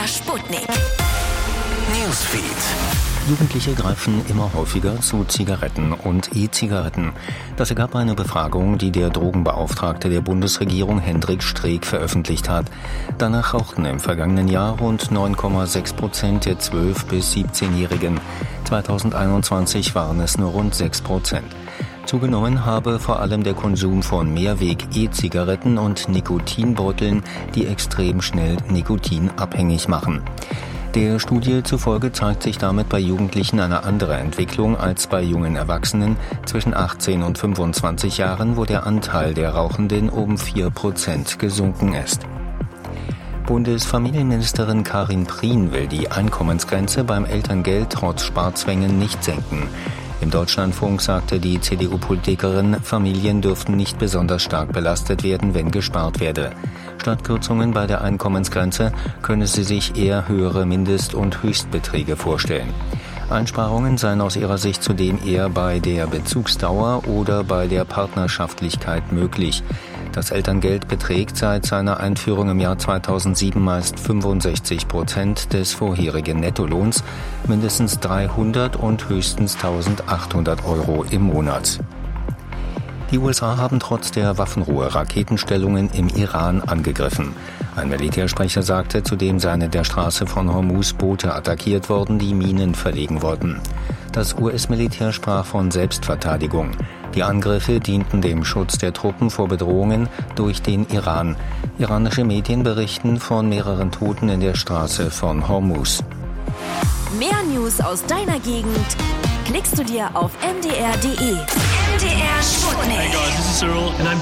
Sputnik. Newsfeed. Jugendliche greifen immer häufiger zu Zigaretten und E-Zigaretten. Das ergab eine Befragung, die der Drogenbeauftragte der Bundesregierung Hendrik Streeck veröffentlicht hat. Danach rauchten im vergangenen Jahr rund 9,6% der 12- bis 17-Jährigen. 2021 waren es nur rund 6%. Zugenommen habe vor allem der Konsum von Mehrweg-E-Zigaretten und Nikotinbeuteln, die extrem schnell nikotinabhängig machen. Der Studie zufolge zeigt sich damit bei Jugendlichen eine andere Entwicklung als bei jungen Erwachsenen zwischen 18 und 25 Jahren, wo der Anteil der Rauchenden um 4% gesunken ist. Bundesfamilienministerin Karin Prien will die Einkommensgrenze beim Elterngeld trotz Sparzwängen nicht senken. Im Deutschlandfunk sagte die CDU-Politikerin, Familien dürften nicht besonders stark belastet werden, wenn gespart werde. Statt Kürzungen bei der Einkommensgrenze könne sie sich eher höhere Mindest- und Höchstbeträge vorstellen. Einsparungen seien aus ihrer Sicht zudem eher bei der Bezugsdauer oder bei der Partnerschaftlichkeit möglich. Das Elterngeld beträgt seit seiner Einführung im Jahr 2007 meist 65% des vorherigen Nettolohns, mindestens 300 und höchstens 1.800 Euro im Monat. Die USA haben trotz der Waffenruhe Raketenstellungen im Iran angegriffen. Ein Militärsprecher sagte, zudem seien in der Straße von Hormuz Boote attackiert worden, die Minen verlegen wollten. Das US-Militär sprach von Selbstverteidigung. Die Angriffe dienten dem Schutz der Truppen vor Bedrohungen durch den Iran. Iranische Medien berichten von mehreren Toten in der Straße von Hormuz. Mehr News aus deiner Gegend klickst du dir auf mdr.de. MDR Sputnik. Hey guys, this is Cyril and I'm